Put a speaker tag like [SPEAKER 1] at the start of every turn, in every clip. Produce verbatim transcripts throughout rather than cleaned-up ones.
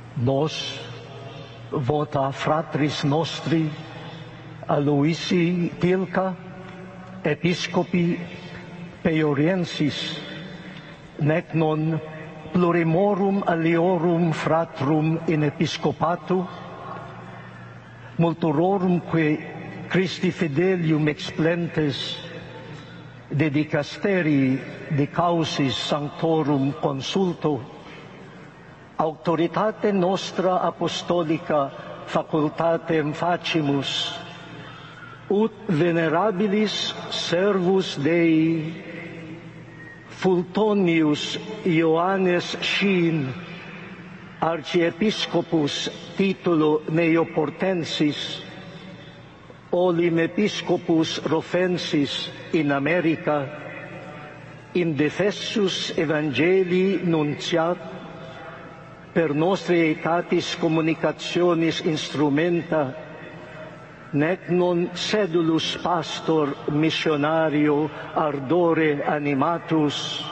[SPEAKER 1] Nos vota fratris nostri Aloisi Tilca, Episcopi Peioriensis, nec non plurimorum aliorum fratrum in episcopatu, multororumque Christi fidelium explentes de dicasteri de causis sanctorum consulto, auctoritate nostra apostolica facultatem facimus, ut venerabilis servus Dei Fultonius Ioannes Schin, archiepiscopus titulo Neoportensis, olim episcopus Rofensis in America, indefessus evangelii nunciat, per nostri aetatis communicationis instrumenta, nec non sedulus pastor missionario ardore animatus,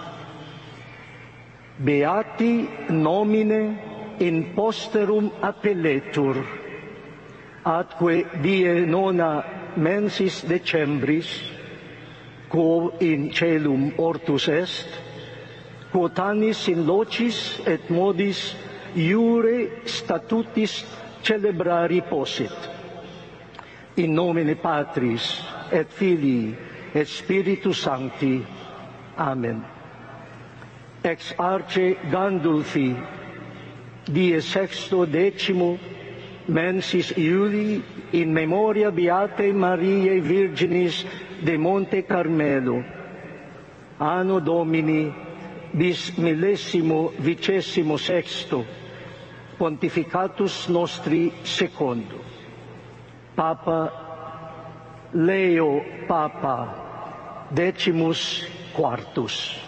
[SPEAKER 1] beati nomine in posterum appelletur, atque die nona mensis decembris, quo in celum ortus est, quotanis in locis et modis iure statutis celebrari possit. In nomine Patris et Filii et Spiritus Sancti. Amen. Ex arce Gandulfi, die sexto decimo, mensis Iulii, in memoria Beatae Mariae Virginis de Monte Carmelo, anno Domini bis millesimo vicesimo sexto, pontificatus nostri secondo. Papa Leo Papa Decimus Quartus.